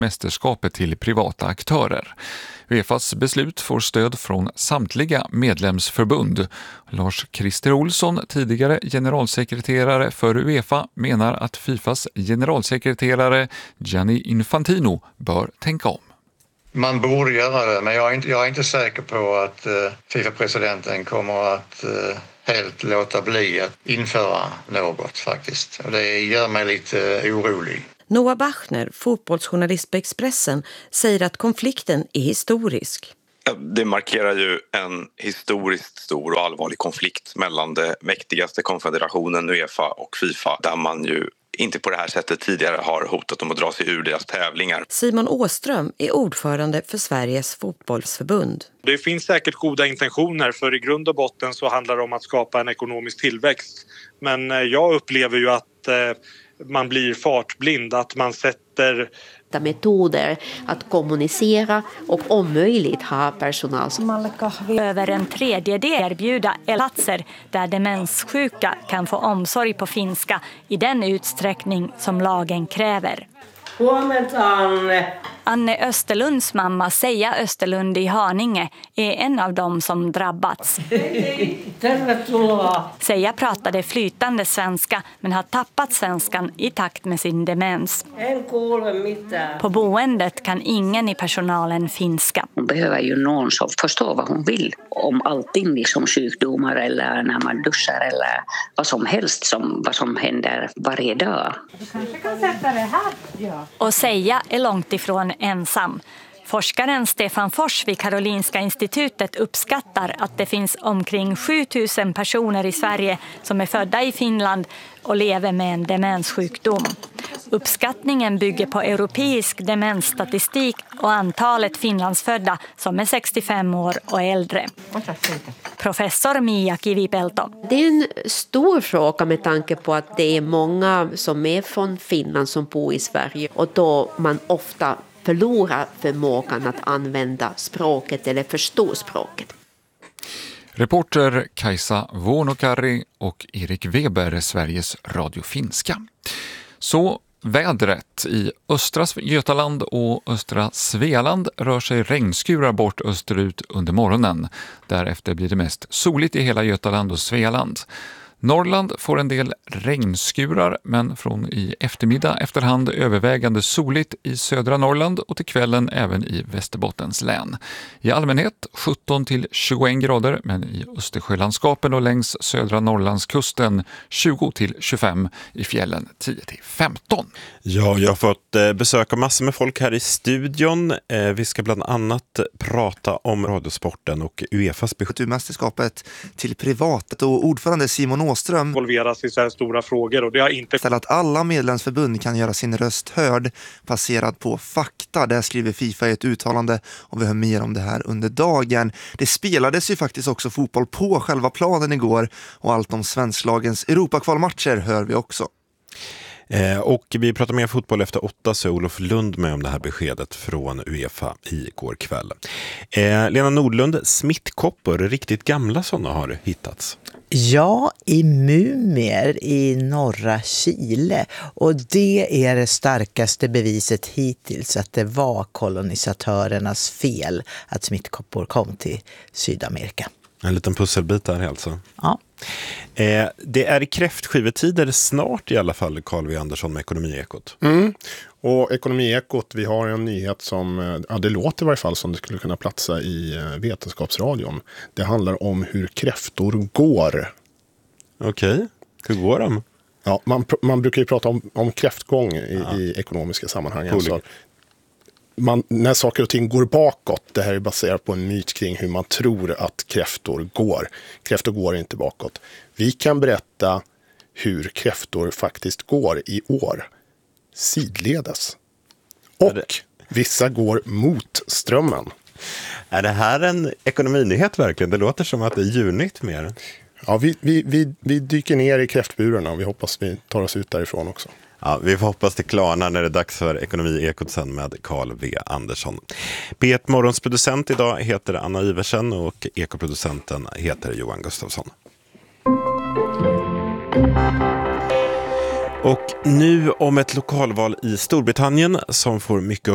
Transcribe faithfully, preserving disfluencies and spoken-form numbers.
mästerskapet till privata aktörer. UEFAs beslut får stöd från samtliga medlemsförbund. Lars-Christer Olsson, tidigare generalsekreterare för UEFA, menar att Fifas generalsekreterare Gianni Infantino bör tänka om. Man borde göra det, men jag är inte, jag är inte säker på att uh, FIFA-presidenten kommer att uh, helt låta bli att införa något faktiskt. Och det gör mig lite uh, orolig. Noah Bachner, fotbollsjournalist på Expressen, säger att konflikten är historisk. Det markerar ju en historiskt stor och allvarlig konflikt mellan det mäktigaste konfederationen UEFA och FIFA, där man ju inte på det här sättet tidigare har hotat om att dra sig ur deras tävlingar. Simon Åström är ordförande för Sveriges fotbollsförbund. Det finns säkert goda intentioner, för i grund och botten så handlar det om att skapa en ekonomisk tillväxt. Men jag upplever ju att eh, man blir fartblind, att man sätter metoder att kommunicera och om möjligt ha personal. Över en tredjedel erbjuda platser där demenssjuka kan få omsorg på finska i den utsträckning som lagen kräver. Anne Österlunds mamma Seija Österlund i Haninge är en av dem som drabbats. Seija pratade flytande svenska men har tappat svenskan i takt med sin demens. På boendet kan ingen i personalen finska. Hon behöver ju någon som förstår vad hon vill om allting, liksom sjukdomar eller när man duschar eller vad som helst, som, vad som händer varje dag. Du kanske kan sätta det här. Ja. Och Seija är långt ifrån ensam. Forskaren Stefan Fors vid Karolinska institutet uppskattar att det finns omkring sju tusen personer i Sverige som är födda i Finland och lever med en demenssjukdom. Uppskattningen bygger på europeisk demensstatistik och antalet finlandsfödda som är sextiofem år och äldre. Professor Mia Kivipelto. Det är en stor fråga med tanke på att det är många som är från Finland som bor i Sverige och då man ofta förlorar förmågan att använda språket eller förstå språket. Reporter Kajsa Vuonokari och Erik Weber, Sveriges Radio Finska. Så vädret. I östra Götaland och östra Svealand rör sig regnskurar bort österut under morgonen. Därefter blir det mest soligt i hela Götaland och Svealand. Norrland får en del regnskurar, men från i eftermiddag efterhand övervägande soligt i södra Norrland och till kvällen även i Västerbottens län. I allmänhet sjutton till tjugoen grader, men i Östersjölandskapen och längs södra Norrlandskusten tjugo till tjugofem, i fjällen tio till femton. Ja, jag har fått eh, besöka massor med folk här i studion. Eh, vi ska bland annat prata om radiosporten och UEFAs kulturmästerskapet till privat, och ordförande Simon Åström involveras i så här stora frågor, och det har inte ställt att alla medlemsförbund kan göra sin röst hörd baserad på fakta. Det skriver FIFA i ett uttalande, och vi hör mer om det här under dagen. Det spelades ju faktiskt också fotboll på själva planen igår, och allt om svensklagens Europakvalmatcher hör vi också. Eh, och vi pratar mer fotboll efter åtta, så Olof Lund med om det här beskedet från UEFA igår kväll. Eh, Lena Nordlund, smittkoppor, riktigt gamla sådana har hittats. Ja, i mumier i norra Chile, och det är det starkaste beviset hittills att det var kolonisatörernas fel att smittkoppor kom till Sydamerika. En liten pusselbit där alltså. Ja. Eh, det är kräftskivetider snart i alla fall, Carl V. Andersson med Ekonomiekot. Mm. Och Ekonomiekot, vi har en nyhet som, ja, det låter i varje fall som det skulle kunna platsa i Vetenskapsradion. Det handlar om hur kräftor går. Okej, okay. Hur går de? Ja, man, man brukar ju prata om, om kräftgång i, ja. i ekonomiska sammanhang. Alltså, man, när saker och ting går bakåt, det här är baserat på en myt kring hur man tror att kräftor går. Kräftor går inte bakåt. Vi kan berätta hur kräftor faktiskt går i år. Sidledes. Och vissa går mot strömmen. Är det här en ekonominyhet verkligen? Det låter som att det är djurnytt mer. Ja, vi, vi, vi, vi dyker ner i kräftburarna, och vi hoppas vi tar oss ut därifrån också. Ja, vi får hoppas det klarnar när det är dags för Ekonomiekot sen med Carl V. Andersson. P ett Morgons producent idag heter Anna Iversen och ekoproducenten heter Johan Gustafsson. Och nu om ett lokalval i Storbritannien som får mycket